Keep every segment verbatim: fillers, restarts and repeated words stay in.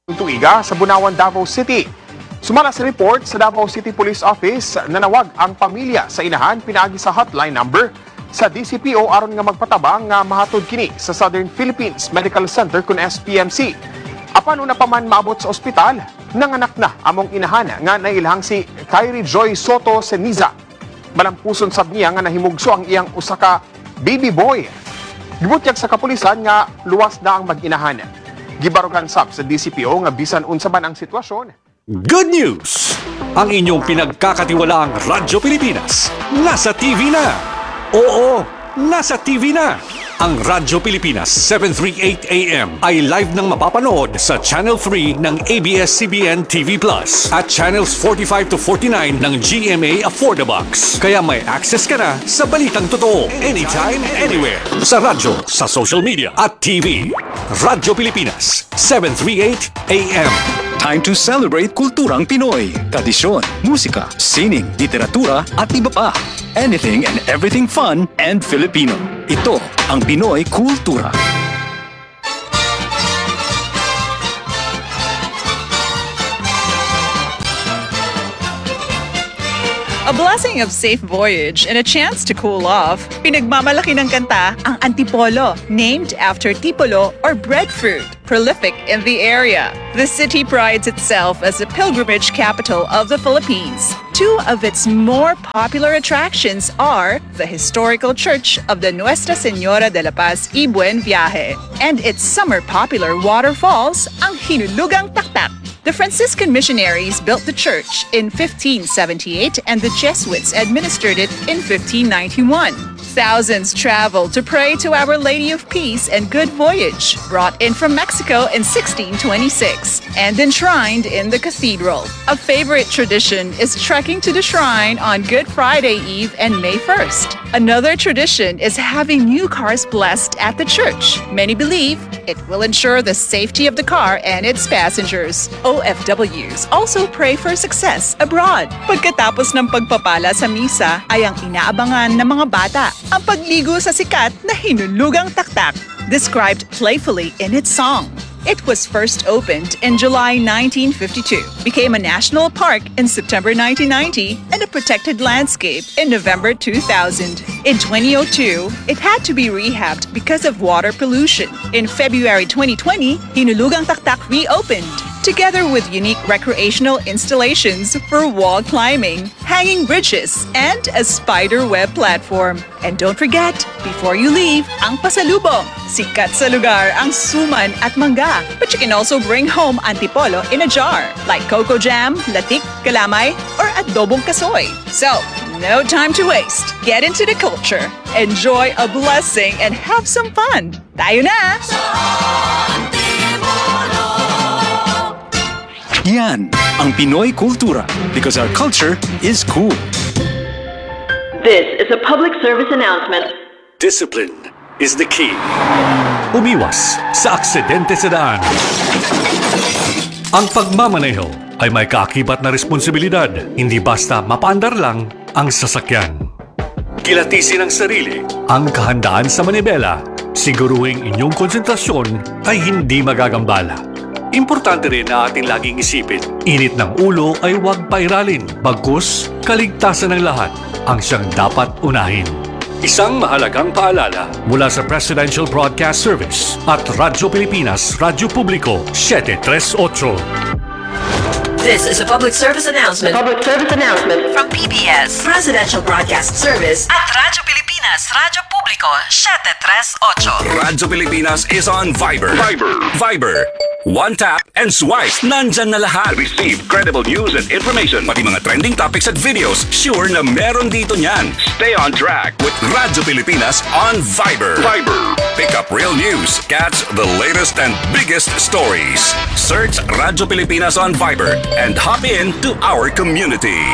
tuiga sa Bunawan, Davao City. Sumala sa report sa Davao City Police Office, nanawag ang pamilya sa inahan pinaagi sa hotline number sa D C P O aron nga magpatabang nga mahatod kini sa Southern Philippines Medical Center kun S P M C. Apan una pa man maabot sa ospital, nanganak na among inahan nga nailhang si Kyrie Joy Soto Seniza. Malampuson sab niya nga nahimugso ang iyang usa ka baby boy. Gibutyag sa kapulisan nga luwas na ang mag-inahan. Gibarugan sab sa D C P O nga bisan unsa man ang sitwasyon. Good news! Ang inyong pinagkakatiwalaang Radyo Pilipinas nasa T V na! Oo, nasa T V na! Ang Radyo Pilipinas seven thirty-eight A M ay live nang mapapanood sa Channel three ng A B S C B N T V Plus at Channels forty-five to forty-nine ng G M A Affordabox. Kaya may access ka na sa balitang totoo anytime, anywhere. Sa radyo, sa social media at T V. Radyo Pilipinas seven thirty-eight A M. Time to celebrate kulturang Pinoy, tradisyon, musika, sining, literatura at iba pa. Anything and everything fun and Filipino. Ito ang Pinoy Kultura. A blessing of safe voyage and a chance to cool off. Pinagmamalaki ng kanta ang Antipolo, named after tipolo or breadfruit, prolific in the area. The city prides itself as the pilgrimage capital of the Philippines. Two of its more popular attractions are the historical church of the Nuestra Señora de la Paz y Buen Viaje and its summer popular waterfalls, ang Hinulugang Taktak. The Franciscan missionaries built the church in fifteen seventy-eight and the Jesuits administered it in fifteen ninety-one. Thousands traveled to pray to Our Lady of Peace and Good Voyage, brought in from Mexico in sixteen twenty-six and enshrined in the cathedral. A favorite tradition is trekking to the shrine on Good Friday Eve and May first. Another tradition is having new cars blessed at the church. Many believe it will ensure the safety of the car and its passengers. O F Ws also pray for success abroad. Pagkatapos ng pagpapala sa misa ay ang inaabangan ng mga bata, ang pagligo sa sikat na Hinulugang Taktak, described playfully in its song. It was first opened in July nineteen fifty-two, became a national park in September nineteen ninety, and a protected landscape in November two thousand. In twenty oh two, it had to be rehabbed because of water pollution. In February twenty twenty, Hinulugang Taktak reopened, together with unique recreational installations for wall climbing, hanging bridges, and a spider web platform. And don't forget, before you leave, ang pasalubong. Sikat sa lugar ang suman at mangga. But you can also bring home antipolo in a jar, like coco jam, latik, kalamay, or adobong kasoy. So, no time to waste. Get into the culture, enjoy a blessing, and have some fun. Tayo na! Yan ang Pinoy Kultura because our culture is cool. This is a public service announcement. Discipline is the key. Umiwas sa aksidente sa daan. Ang pagmamaneho ay may kaakibat na responsibilidad, hindi basta mapaandar lang ang sasakyan. Kilatisin ang sarili, ang kahandaan sa manibela, siguruhing inyong konsentrasyon ay hindi magagambala. Importante rin na ating laging isipin, init ng ulo ay huwag pairalin, bagkus kaligtasan ng lahat ang siyang dapat unahin. Isang mahalagang paalala mula sa Presidential Broadcast Service at Radyo Pilipinas, Radyo Publiko seven thirty-eight. This is a public service announcement Public service announcement. from P B S, Presidential Broadcast Service at Radyo Pilipinas, Radyo Publiko seven thirty-eight. Radyo Pilipinas is on Viber. Viber. Viber. One tap and swipe. Nandyan na lahat. Receive credible news and information. Pati mga trending topics at videos. Sure na meron dito niyan. Stay on track with Radyo Pilipinas on Viber. Viber. Pick up real news. Catch the latest and biggest stories. Search Radyo Pilipinas on Viber and hop in to our community.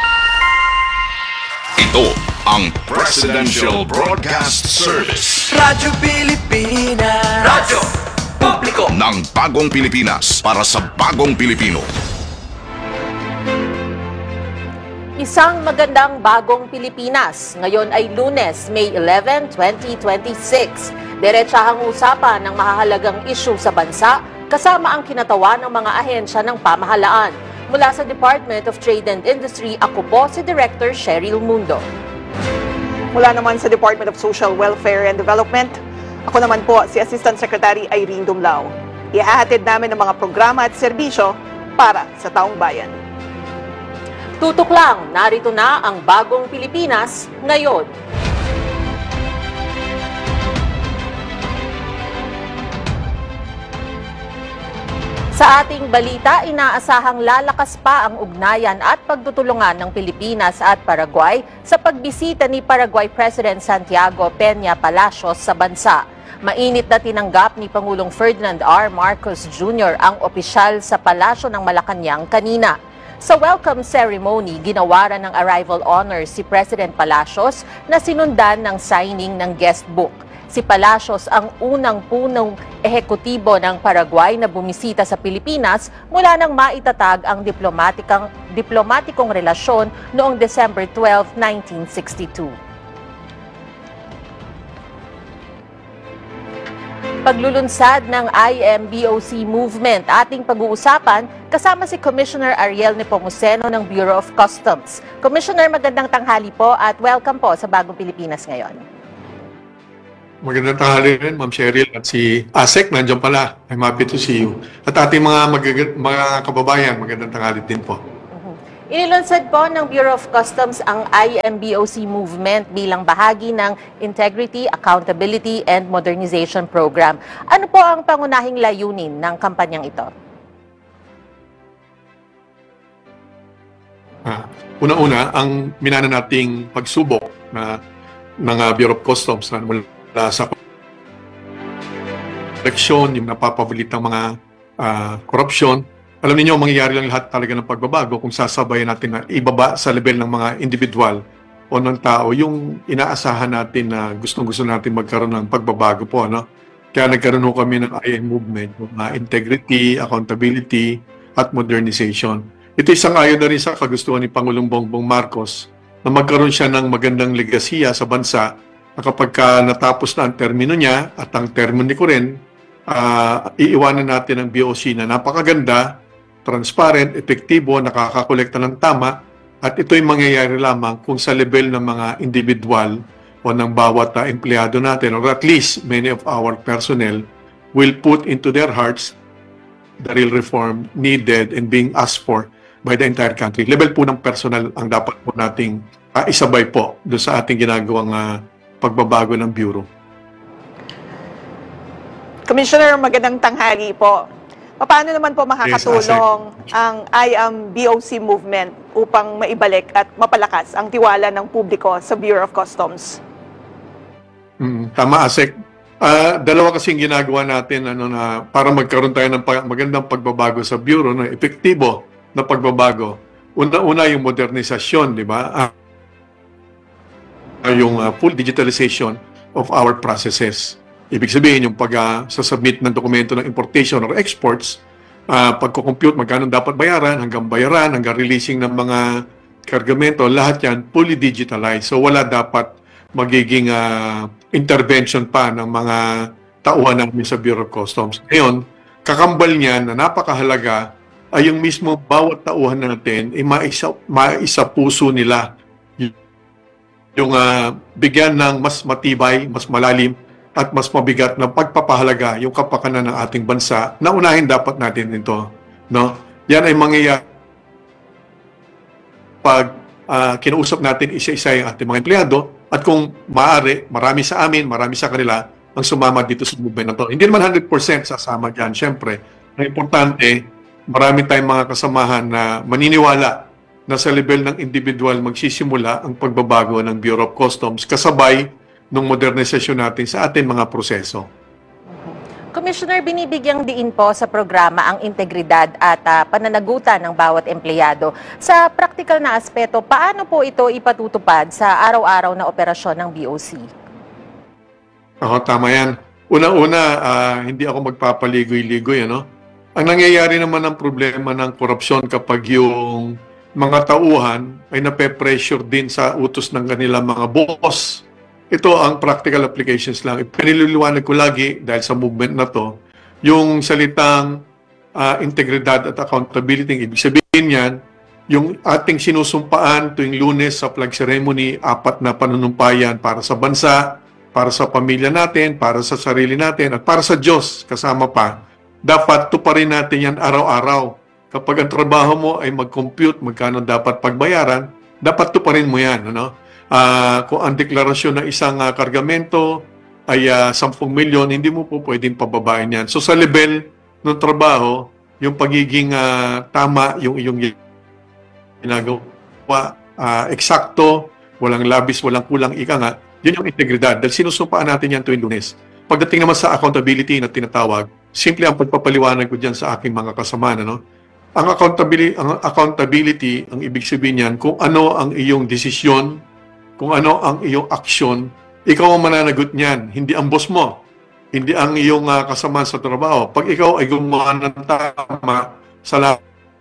Ito ang Presidential Broadcast Service Radyo Pilipinas. Radyo Publiko. ng Bagong Pilipinas para sa Bagong Pilipino. Isang magandang Bagong Pilipinas. Ngayon ay Lunes, May eleventh, twenty twenty-six. Diretsahang usapan ng mahahalagang isyu sa bansa, kasama ang kinatawa ng mga ahensya ng pamahalaan. Mula sa Department of Trade and Industry, ako po si Director Cheryl Mundo. Mula naman sa Department of Social Welfare and Development, ako naman po si Assistant Secretary Irene Dumlao. Ihahatid namin ang mga programa at serbisyo para sa taong bayan. Tutok lang, narito na ang bagong Pilipinas ngayon. Sa ating balita, inaasahang lalakas pa ang ugnayan at pagtutulungan ng Pilipinas at Paraguay sa pagbisita ni Paraguay President Santiago Peña Palacios sa bansa. Mainit na tinanggap ni Pangulong Ferdinand R. Marcos Junior ang opisyal sa Palasyo ng Malacanang kanina. Sa welcome ceremony, ginawaran ng arrival honors si President Palacios na sinundan ng signing ng guest book. Si Palacios ang unang punong ehekutibo ng Paraguay na bumisita sa Pilipinas mula nang maitatag ang diplomatikang, diplomatikong relasyon noong December twelfth, nineteen sixty-two. Paglulunsad ng I M B O C movement, ating pag-uusapan kasama si Commissioner Ariel Nepomuceno ng Bureau of Customs. Commissioner, magandang tanghali po at welcome po sa Bagong Pilipinas ngayon. Magandang tanghali rin, Ma'am Cheryl, at si Asek, nandiyan pala. I'm happy to see you. At ating mga, mag- mga kababayan, magandang tanghali din po. Inilunsad po ng Bureau of Customs ang I M B O C movement bilang bahagi ng Integrity, Accountability, and Modernization Program. Ano po ang pangunahing layunin ng kampanyang ito? Ah, una-una, ang minana nating pagsubok na ng uh, Bureau of Customs na mula sa eleksyon, yung napapabilitang mga uh, korupsyon. Alam niyo, mangyayari lang lahat talaga ng pagbabago kung sasabayan natin na ibaba sa level ng mga individual o ng tao yung inaasahan natin na gustong-gusto natin magkaroon ng pagbabago po. No? Kaya nagkaroon ho kami ng I M movement, mga integrity, accountability, at modernization. Ito isang ayon na rin sa kagustuhan ni Pangulong Bongbong Marcos na magkaroon siya ng magandang legasiya sa bansa na kapag ka natapos na ang termino niya at ang termino ni ko rin, uh, iiwanan natin ang B O C na napakaganda, transparent, epektibo, nakakakolekta ng tama, at ito'y mangyayari lamang kung sa level ng mga individual o ng bawat uh, empleyado natin, or at least many of our personnel will put into their hearts the real reform needed and being asked for by the entire country. Level po ng personal ang dapat po nating uh, isabay po doon sa ating ginagawang uh, pagbabago ng Bureau. Commissioner, magandang tanghali po. Paano naman po makakatulong Yes, ang I M B O C movement upang maibalik at mapalakas ang tiwala ng publiko sa Bureau of Customs? Mm, tama, Asek. Uh, dalawa kasing ginagawa natin ano, na para magkaroon tayo ng pag- magandang pagbabago sa Bureau, na epektibo na pagbabago. Una-una yung modernisasyon, di ba? Uh, yung uh, full digitalization of our processes. Ibig sabihin, yung pag-submit uh, ng dokumento ng importation or exports, uh, pagko-compute, magkano dapat bayaran, hanggang bayaran, hanggang releasing ng mga kargamento, lahat yan fully digitalized. So wala dapat magiging uh, intervention pa ng mga tauhan namin sa Bureau of Customs. Ngayon, kakambal niyan na napakahalaga ay yung mismo bawat tauhan natin ay maisa, maisa puso nila yung uh, bigyan ng mas matibay, mas malalim, at mas mabigat na pagpapahalaga yung kapakanan ng ating bansa na unahin dapat natin ito. No? Yan ay mangyayari pag uh, kinausap natin isa-isa yung ating mga empleyado, at kung maaari, marami sa amin, marami sa kanila ang sumama dito sa movement na to. Hindi naman one hundred percent sasama dyan, syempre. Ang importante, marami tayong mga kasamahan na maniniwala na sa level ng individual magsisimula ang pagbabago ng Bureau of Customs kasabay ng modernisasyon natin sa ating mga proseso. Commissioner, binibigyang diin po sa programa ang integridad at uh, pananagutan ng bawat empleyado. Sa practical na aspeto, paano po ito ipatutupad sa araw-araw na operasyon ng B O C? Oo, tama yan. Una-una, uh, hindi ako magpapaligoy-ligoy. Ano? Ang nangyayari naman ng problema ng korupsyon kapag yung mga tauhan ay nape-pressure din sa utos ng kanilang mga boss. Ito ang practical applications lang. Pinililiwanag ko lagi dahil sa movement na to Yung salitang ah, integridad at accountability, ibig sabihin yan, yung ating sinusumpaan tuwing Lunes sa flag ceremony, apat na panunumpayan para sa bansa, para sa pamilya natin, para sa sarili natin, at para sa Diyos kasama pa, dapat tuparin natin yan araw-araw. Kapag ang trabaho mo ay mag-compute, magkano dapat pagbayaran, dapat tuparin mo yan. Ano? Ah, kung ang deklarasyon ng isang ah, kargamento ay uh, ten milyon, hindi mo po pwedeng pababain yan. So sa level ng trabaho, yung pagiging ah, tama, yung iyong ginagawa, ah, eksakto, walang labis, walang kulang, ika nga, yun yung integridad. Dahil sinusumpaan natin yan tuwing Lunes. Pagdating naman sa accountability na tinatawag, simple ang pagpapaliwanag ko dyan sa aking mga kasama. Ano? Ang accountability, ang accountability, ang ibig sabihin niyan, kung ano ang iyong desisyon, kung ano ang iyong aksyon, ikaw ang mananagot niyan, hindi ang boss mo, hindi ang iyong uh, kasama sa trabaho. Pag ikaw ay gumawa ng tama, salamat.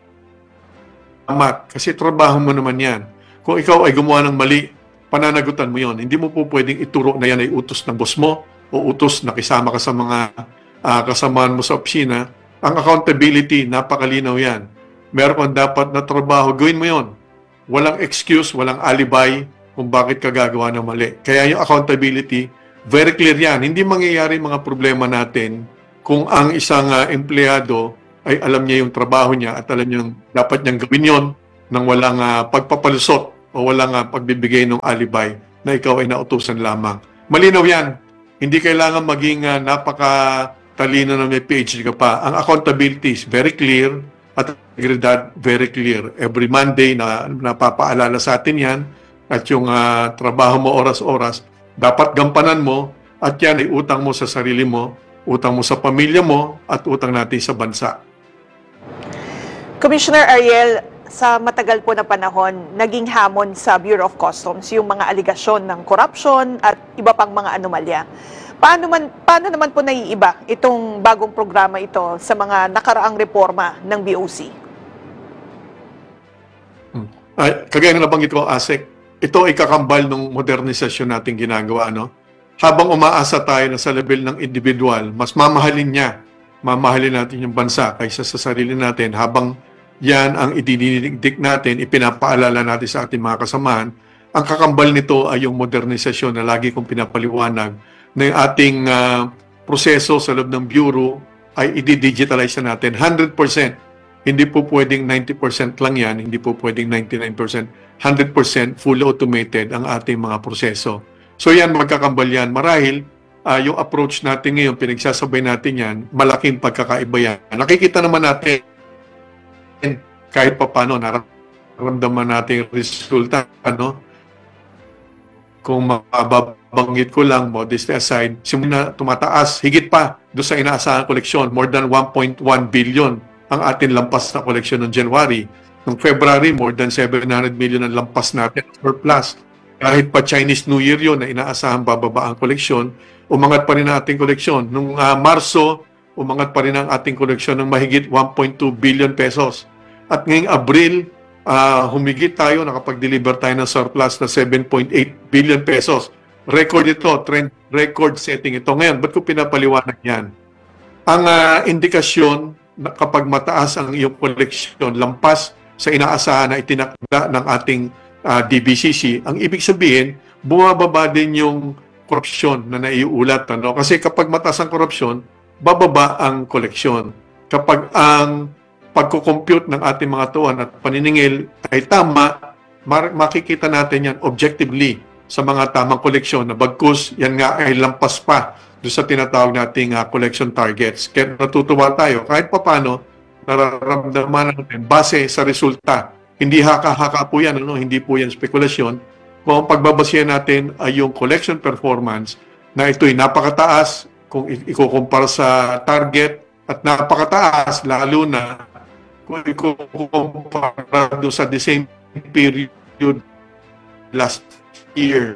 Kasi trabaho mo naman yan. Kung ikaw ay gumawa ng mali, pananagutan mo yon. Hindi mo po pwedeng ituro na yan ay utos ng boss mo o utos na kisama ka sa mga uh, kasamaan mo sa opisina. Ang accountability, napakalinaw yan. Meron kang dapat na trabaho, gawin mo yon. Walang excuse, walang alibi kung bakit ka gagawa ng mali. Kaya yung accountability, very clear yan. Hindi mangyayari mga problema natin kung ang isang uh, empleyado ay alam niya yung trabaho niya at alam niya dapat niyang gawin yon nang walang uh, pagpapalusot o walang uh, pagbibigay ng alibi na ikaw ay nautusan lamang. Malinaw yan. Hindi kailangan maging uh, napaka talino na may P H D ka pa. Ang accountability is very clear at integridad very clear. Every Monday na napapaalala sa atin yan at yung uh, trabaho mo oras-oras, dapat gampanan mo at yan ay utang mo sa sarili mo, utang mo sa pamilya mo at utang natin sa bansa. Commissioner Ariel, sa matagal po na panahon, naging hamon sa Bureau of Customs yung mga aligasyon ng corruption at iba pang mga anomalya. Paano, man, paano naman po naiiba itong bagong programa ito sa mga nakaraang reforma ng B O C? Hmm. Ay, kagaya ng nabanggit ko, ASEC, ito ay kakambal ng modernisasyon natin ginagawa. No? Habang umaasa tayo na sa level ng individual, mas mamahalin niya, mamahalin natin yung bansa kaysa sa sarili natin. Habang yan ang idinidigdik natin, ipinapaalala natin sa ating mga kasamahan, ang kakambal nito ay yung modernisasyon na lagi kong pinapaliwanag na yung ating uh, proseso sa loob ng Bureau ay i-digitalize na natin. one hundred percent. Hindi po pwedeng ninety percent lang yan. Hindi po pwedeng ninety-nine percent. one hundred percent fully automated ang ating mga proseso. So yan, magkakambal yan. Marahil, uh, yung approach natin ngayon, pinagsasabay natin yan, malaking pagkakaiba yan. Nakikita naman natin kahit pa paano, nararamdaman natin yung resulta. Ano? Kung mababanggit ko lang, modesty aside, simula tumataas, higit pa doon sa inaasahang koleksyon, more than one point one billion ang ating lampas na koleksyon ng January. Noong February, more than seven hundred million ang lampas natin surplus. Kahit pa Chinese New Year yun na inaasahang bababa ang koleksyon, umangat pa rin ang ating koleksyon. Noong uh, Marso, umangat pa rin ang ating koleksyon ng mahigit one point two billion pesos. At ngayong Abril, Uh, humigit tayo, nakapag-deliver tayo ng surplus na seven point eight billion pesos. Record ito, trend, record setting ito. Ngayon, ba't ko pinapaliwanag yan? Ang uh, indikasyon na kapag mataas ang iyong koleksyon, lampas sa inaasahan na itinakda ng ating uh, D B C C, ang ibig sabihin, bumababa din yung korupsyon na naiulat. Ano? Kasi kapag mataas ang korupsyon, bababa ang koleksyon. Kapag ang pagko-compute ng ating mga tuwan at paniningil ay tama, makikita natin yan objectively sa mga tamang koleksyon na bagkus yan nga ay lampas pa doon sa tinatawag nating uh, collection targets. Kaya natutuwa tayo kahit papano nararamdaman natin base sa resulta. Hindi haka-haka po yan, ano? Hindi po yan spekulasyon. Kung ang pagbabasihan natin ay yung collection performance na ito'y napakataas kung ikukumpara sa target at napakataas lalo na kung ikukumpara doon sa the same period last year.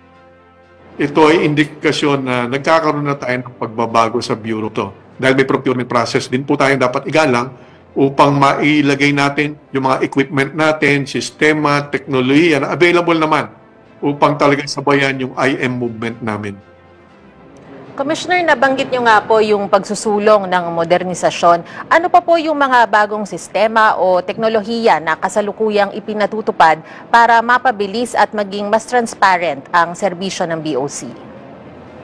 Ito ay indikasyon na nagkakaroon na tayo ng pagbabago sa Bureau to. Dahil may procurement process din po tayong dapat igalang upang mailagay natin yung mga equipment natin, sistema, teknolohiya na available naman upang talagang sabayan yung I M movement namin. Commissioner, nabanggit nyo nga po yung pagsusulong ng modernisasyon. Ano pa po yung mga bagong sistema o teknolohiya na kasalukuyang ipinatutupad para mapabilis at maging mas transparent ang serbisyo ng B O C?